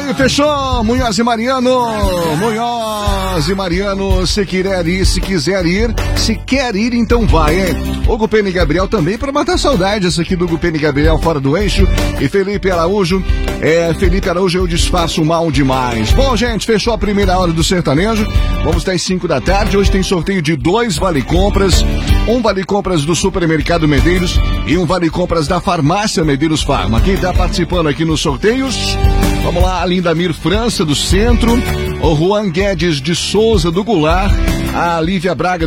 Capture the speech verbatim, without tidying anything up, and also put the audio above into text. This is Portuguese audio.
aí, fechou, Munhoz e Mariano, Munhoz e Mariano, se quiser ir, se quiser ir, se quer ir, então vai, hein? Hugo Pena e Gabriel também para matar saudade, essa aqui do Hugo Pena e Gabriel fora do eixo, e Felipe Araújo, é, Felipe Araújo eu disfarço mal demais. Bom, gente, fechou a primeira hora do sertanejo, vamos até às cinco da tarde, hoje tem sorteio de dois vale-compras, um vale-compras do Supermercado Medeiros e um vale-compras da Farmácia Medeiros Farma. Quem tá participando aqui nos sorteios? Vamos lá, a Lindamir França do Centro, o Juan Guedes de Souza do Goulart, a Lívia Braga